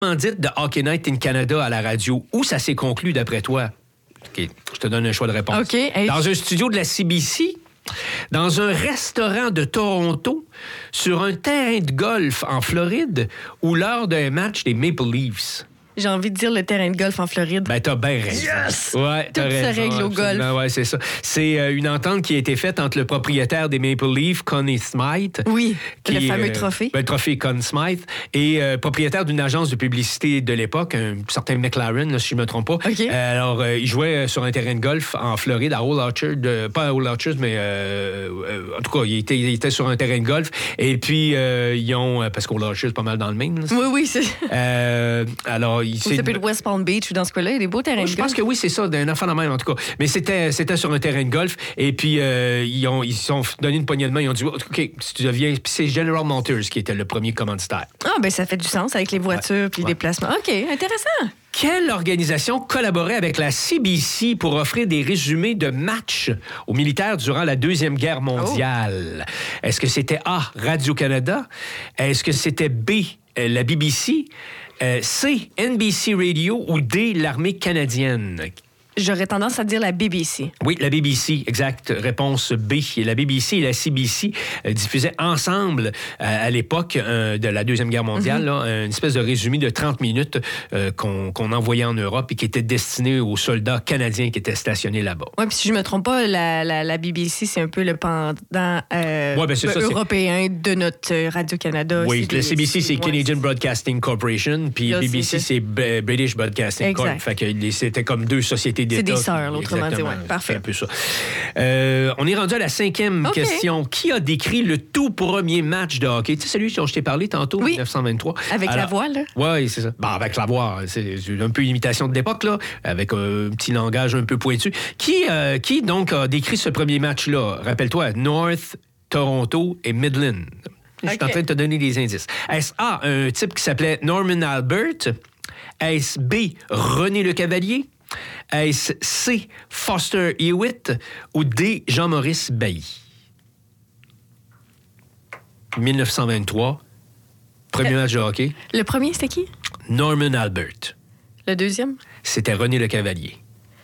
commandite de Hockey Night in Canada à la radio. Où ça s'est conclu d'après toi? OK, je te donne un choix de réponse. OK. Hey. Dans un studio de la CBC, dans un restaurant de Toronto, sur un terrain de golf en Floride ou lors d'un match des Maple Leafs? J'ai envie de dire le terrain de golf en Floride. Ben, t'as bien raison. Yes! Ouais, Tout se règle au golf. Ouais, c'est ça. C'est une entente qui a été faite entre le propriétaire des Maple Leafs, Conn Smythe. Oui, qui, le fameux trophée. Le trophée Conn Smythe. Et propriétaire d'une agence de publicité de l'époque, un certain McLaren, là, si je ne me trompe pas. OK. Alors, il jouait sur un terrain de golf en Floride, à Old Orchard. Pas à Old Orchard, mais en tout cas, il était sur un terrain de golf. Et puis, ils ont... Parce qu'Old Orchard, c'est pas mal dans le Maine. Là, oui, c'est... alors, il ça peut être West Palm Beach ou dans ce cas-là, il y a des beaux terrains de golf. Je pense que oui, c'est ça, d'un enfant de même, en tout cas. Mais c'était sur un terrain de golf. Et puis, ils se sont donné une poignée de main. Ils ont dit, OK, si tu deviens... Puis c'est General Motors qui était le premier commanditaire. Ah, ben ça fait du sens avec les voitures puis les déplacements. OK, intéressant. Quelle organisation collaborait avec la CBC pour offrir des résumés de matchs aux militaires durant la Deuxième Guerre mondiale? Oh. Est-ce que c'était A, Radio-Canada? Est-ce que c'était B, la BBC? C, NBC Radio ou D, l'armée canadienne? J'aurais tendance à dire la BBC. Oui, la BBC, exact. Réponse B. La BBC et la CBC diffusaient ensemble, à l'époque de la Deuxième Guerre mondiale, là, une espèce de résumé de 30 minutes qu'on envoyait en Europe et qui était destiné aux soldats canadiens qui étaient stationnés là-bas. Oui, puis si je ne me trompe pas, la BBC, c'est un peu le pendant européen de notre Radio-Canada. Oui, le CBC, c'est Canadian Broadcasting Corporation, puis là, BBC, c'est British Broadcasting Corp. Fait que c'était comme deux sociétés d'État. C'est des sœurs, autrement dit. Ouais, parfait. C'est un peu ça. On est rendu à la 5e question. Qui a décrit le tout premier match de hockey? Tu sais, celui dont je t'ai parlé tantôt, 1923. Avec la voix, là? Oui, c'est ça. Avec la voix. C'est un peu une imitation de l'époque, là, avec un petit langage un peu pointu. Qui donc, a décrit ce premier match-là? Rappelle-toi, North, Toronto et Midland. Je suis en train de te donner des indices. Est-ce A, un type qui s'appelait Norman Albert? Est-ce B, René Le Cavalier? Est-ce C, Foster Hewitt ou D, Jean-Maurice Bailly? 1923, premier match de hockey. Le premier, c'était qui? Norman Albert. Le deuxième? C'était René Le Cavalier.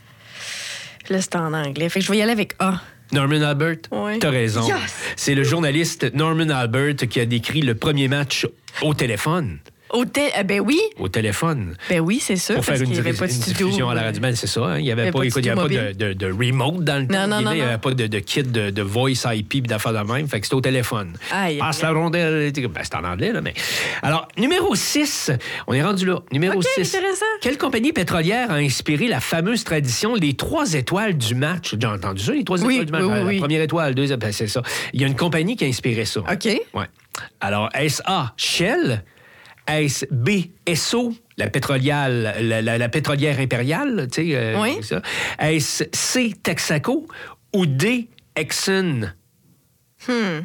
Là, c'était en anglais. Fait que je vais y aller avec A. Norman Albert? Oui. T'as raison. Yes! C'est le journaliste Norman Albert qui a décrit le premier match au téléphone. Ben oui. Au téléphone. Ben oui, c'est sûr. Pour faire une diffusion à la radio. Ben, c'est ça. Hein? Il n'y avait pas de remote dans le temps. Non. Il n'y avait pas de kit de voice IP et d'affaires de même. Fait que c'était au téléphone. Passe la rondelle. Ben, c'est en anglais, là. Mais... Alors, numéro 6. On est rendu là. Numéro 6. Intéressant. Quelle compagnie pétrolière a inspiré la fameuse tradition les 3 étoiles du match? J'ai entendu ça, les 3 étoiles du match. Oui. La première étoile, deuxième, ben, c'est ça. Il y a une compagnie qui a inspiré ça. OK. Ouais. Alors, est-ce A, Shell? Est-ce B, Esso, la pétrolière impériale, tu sais, oui. ça. Est-ce C, Texaco ou D, Exxon? Je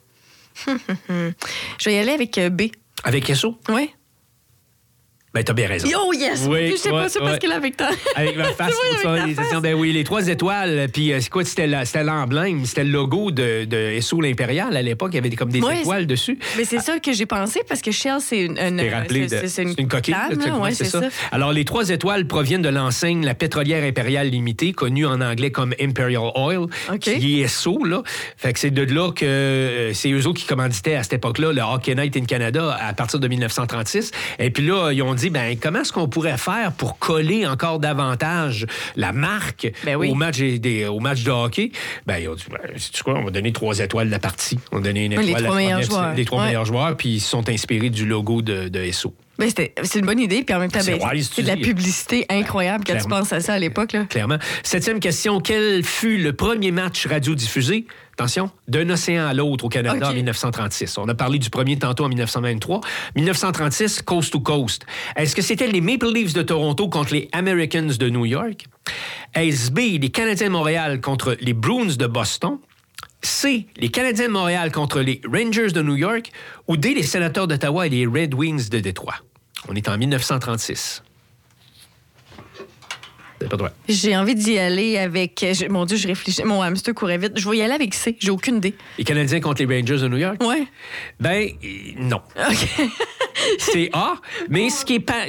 vais y aller avec B. Avec Esso? Oui. Ben, t'as bien raison. Oh, yes! Oui, je sais pas, c'est parce qu'elle est avec toi. Avec ma face. Ben oui, les 3 étoiles. Puis, c'est quoi? C'était l'emblème, c'était le logo de Esso l'Impérial. À l'époque, il y avait comme des étoiles dessus. Mais c'est ça que j'ai pensé, parce que Shell, c'est une coquille. Oui, c'est ça. Alors, les 3 étoiles proviennent de l'enseigne La Pétrolière Impériale Limitée, connue en anglais comme Imperial Oil, qui est Esso, là. Fait que c'est de là que c'est eux autres qui commanditaient à cette époque-là le Hockey Night in Canada à partir de 1936. Et puis là, ils ont dit, comment est-ce qu'on pourrait faire pour coller encore davantage la marque au match de hockey? Ils ont dit, sais-tu quoi, on va donner 3 étoiles de la partie. On va donner une étoile les 3 meilleurs joueurs, puis ils se sont inspirés du logo de Esso. C'est une bonne idée, puis en même temps, c'est de la publicité incroyable quand tu penses à ça à l'époque. Là. Clairement. 7e question. Quel fut le premier match radiodiffusé, attention, d'un océan à l'autre au Canada en 1936? On a parlé du premier tantôt en 1923. 1936, Coast to Coast. Est-ce que c'était les Maple Leafs de Toronto contre les Americans de New York? Est-ce B, les Canadiens de Montréal contre les Bruins de Boston? C, les Canadiens de Montréal contre les Rangers de New York? Ou D, les Sénateurs d'Ottawa et les Red Wings de Détroit? On est en 1936. C'est pas droit. J'ai envie d'y aller avec... Mon Dieu, je réfléchis. Mon hamster courait vite. Je vais y aller avec C. J'ai aucune idée. Les Canadiens contre les Rangers de New York? Oui. Ben, non. OK. C'est A, mais ce qui est